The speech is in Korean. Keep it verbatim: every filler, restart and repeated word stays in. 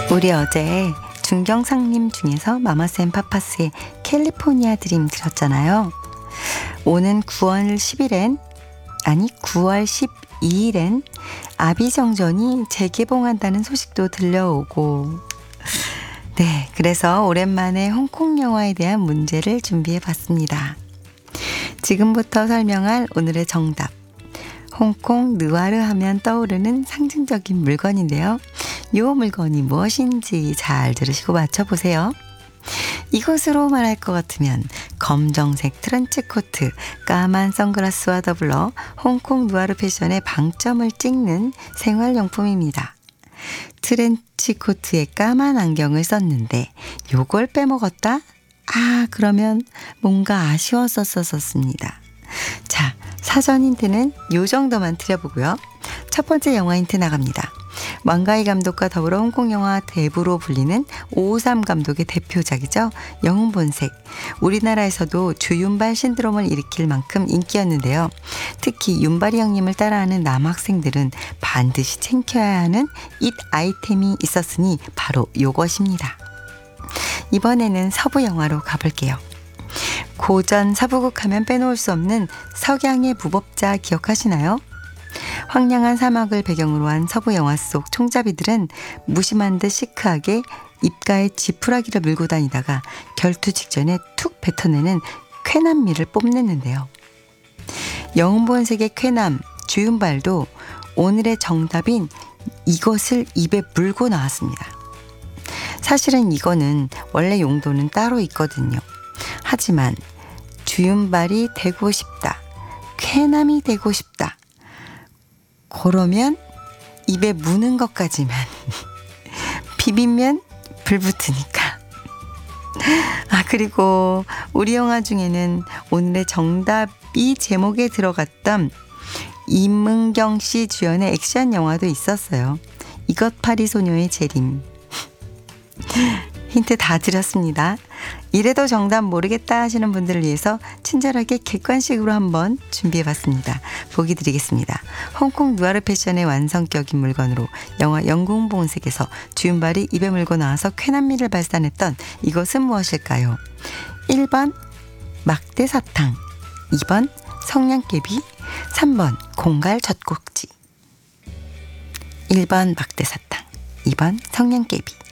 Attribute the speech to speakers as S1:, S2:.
S1: 우리 어제 중경상님 중에서 마마쌤 파파스의 캘리포니아 드림 들었잖아요. 오는 구월 십일엔 아니 구월 십이일엔 아비정전이 재개봉한다는 소식도 들려오고, 네, 그래서 오랜만에 홍콩 영화에 대한 문제를 준비해 봤습니다. 지금부터 설명할 오늘의 정답, 홍콩 느와르 하면 떠오르는 상징적인 물건인데요. 이 물건이 무엇인지 잘 들으시고 맞춰보세요. 이것으로 말할 것 같으면 검정색 트렌치 코트, 까만 선글라스와 더불어 홍콩 누아르 패션의 방점을 찍는 생활용품입니다. 트렌치 코트에 까만 안경을 썼는데 요걸 빼먹었다? 아, 그러면 뭔가 아쉬웠었었습니다. 자, 사전 힌트는 요 정도만 드려보고요. 첫 번째 영화 힌트 나갑니다. 왕가희 감독과 더불어 홍콩 영화 대부로 불리는 오오삼 감독의 대표작이죠. 영웅본색. 우리나라에서도 주윤발 신드롬을 일으킬 만큼 인기였는데요. 특히 윤발이 형님을 따라하는 남학생들은 반드시 챙겨야 하는 잇 아이템이 있었으니 바로 요것입니다. 이번에는 서부 영화로 가볼게요. 고전 서부국 하면 빼놓을 수 없는 석양의 무법자 기억하시나요? 황량한 사막을 배경으로 한 서부 영화 속 총잡이들은 무심한 듯 시크하게 입가에 지푸라기를 물고 다니다가 결투 직전에 툭 뱉어내는 쾌남미를 뽐냈는데요. 영웅본색의 쾌남 주윤발도 오늘의 정답인 이것을 입에 물고 나왔습니다. 사실은 이거는 원래 용도는 따로 있거든요. 하지만 주윤발이 되고 싶다, 쾌남이 되고 싶다, 그러면 입에 무는 것까지만 비비면 불 붙으니까. 아, 그리고 우리 영화 중에는 오늘의 정답이 제목에 들어갔던 임은경 씨 주연의 액션 영화도 있었어요. 이것파리 소녀의 재림. 힌트 다 드렸습니다. 이래도 정답 모르겠다 하시는 분들을 위해서 친절하게 객관식으로 한번 준비해봤습니다. 보기 드리겠습니다. 홍콩 누아르 패션의 완성격인 물건으로 영화 영웅본색에서 주윤발이 입에 물고 나와서 쾌남미를 발산했던 이것은 무엇일까요? 일 번 막대사탕, 이 번 성냥개비, 삼 번 공갈 젖꼭지. 일 번 막대사탕, 이 번 성냥개비.